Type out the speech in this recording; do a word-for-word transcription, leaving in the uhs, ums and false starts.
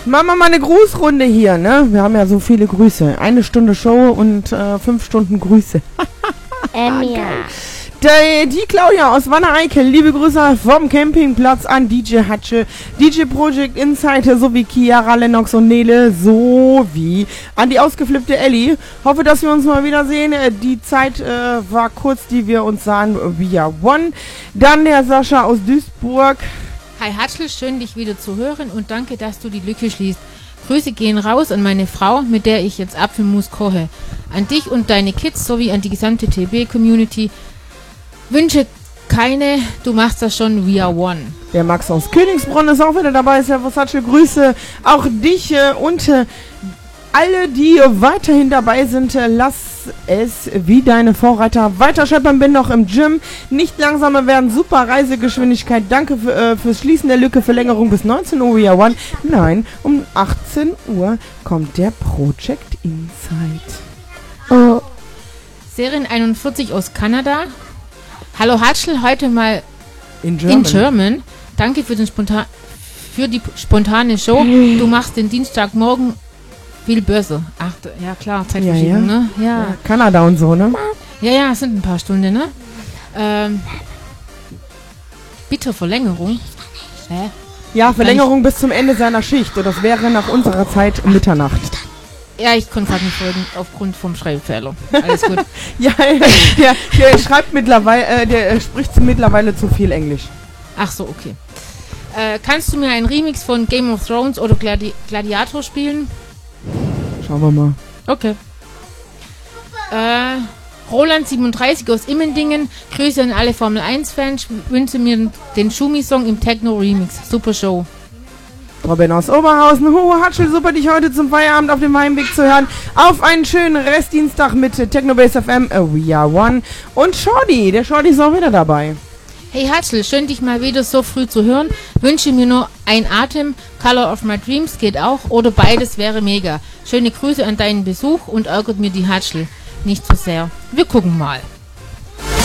Machen wir mal eine Grußrunde hier, ne? Wir haben ja so viele Grüße. Eine Stunde Show und äh, fünf Stunden Grüße. Emia. Die, die Claudia aus Wanne-Eickel, liebe Grüße vom Campingplatz an D J Hatsche, D J Project Insight sowie Chiara, Lennox und Nele sowie an die ausgeflippte Ellie. Hoffe, dass wir uns mal wiedersehen. Die Zeit äh, war kurz, die wir uns sahen via One. Dann der Sascha aus Duisburg. Hi Hatschel, schön dich wieder zu hören und danke, dass du die Lücke schließt. Grüße gehen raus an meine Frau, mit der ich jetzt Apfelmus koche. An dich und deine Kids sowie an die gesamte T B-Community. Wünsche keine, du machst das schon via One. Der Max aus Königsbronn ist auch wieder dabei. Servus, Hatsche, Grüße auch dich äh, und äh, alle, die weiterhin dabei sind. Äh, lass es wie deine Vorreiter weiter scheppern. Bin noch im Gym. Nicht langsamer werden. Super Reisegeschwindigkeit. Danke für, äh, fürs Schließen der Lücke. Verlängerung bis neunzehn Uhr via One. Nein, um achtzehn Uhr kommt der Project Insight. Oh. Serien einundvierzig aus Kanada. Hallo Hatschel, heute mal in German. in German. Danke für, den Spontan für die spontane Show. Du machst den Dienstagmorgen viel besser. Ach, ja klar, Zeitverschiebung, ja, ja. ne? Ja. ja. Kanada und so, ne? Ja, ja, es sind ein paar Stunden, ne? Ähm, bitte Verlängerung. Hä? Ja, Verlängerung bis zum Ende seiner Schicht. Und das wäre nach unserer Zeit um Mitternacht. Ja, ich konnte gerade nicht folgen, aufgrund vom Schreibfehler. Alles gut. ja, der, der schreibt mittlerweile, äh, der äh, spricht mittlerweile zu viel Englisch. Ach so, okay. Äh, kannst du mir einen Remix von Game of Thrones oder Gladi Gladiator spielen? Schauen wir mal. Okay. Äh, Roland siebenunddreißig aus Immendingen. Grüße an alle Formel eins Fans. Wünsche mir den Schumi-Song im Techno-Remix. Super Show. Robin aus Oberhausen. Hohe Hatschel, super, dich heute zum Feierabend auf dem Heimweg zu hören. Auf einen schönen Restdienstag mit Technobase F M, uh, We Are One. Und Shorty, der Shorty ist auch wieder dabei. Hey Hatschel, schön dich mal wieder so früh zu hören. Wünsche mir nur ein Atem, Color of My Dreams geht auch oder beides wäre mega. Schöne Grüße an deinen Besuch und ärgert mir die Hatschel nicht zu sehr. Wir gucken mal.